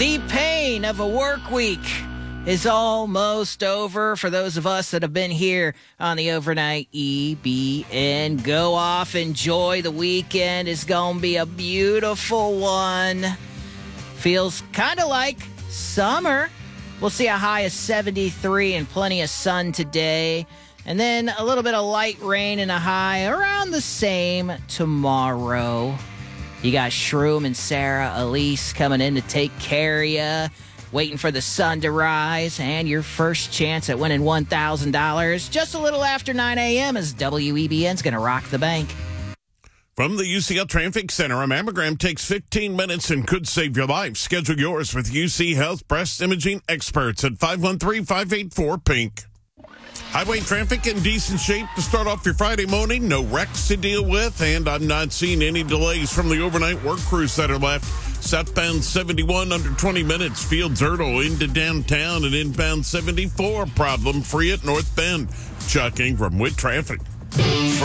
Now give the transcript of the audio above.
The pain of a work week is almost over for those of us that have been here on the Overnight EBN. Go off, enjoy the weekend. It's going to be a beautiful one. Feels kind of like summer. We'll see a high of 73 and plenty of sun today. And then a little bit of light rain and a high around the same tomorrow. You got Shroom and Sarah Elise coming in to take care of you, waiting for the sun to rise, and your first chance at winning $1,000 just a little after 9 a.m. as WEBN's going to rock the bank. From the UCL Traffic Center, a mammogram takes 15 minutes and could save your life. Schedule yours with UC Health Breast Imaging Experts at 513-584-PINK. Highway traffic in decent shape to start off your Friday morning. No wrecks to deal with, and I'm not seeing any delays from the overnight work crews that are left. Southbound 71 under 20 minutes. Fields Erdel into downtown, and inbound 74 problem free at North Bend. Chuck Ingram with traffic.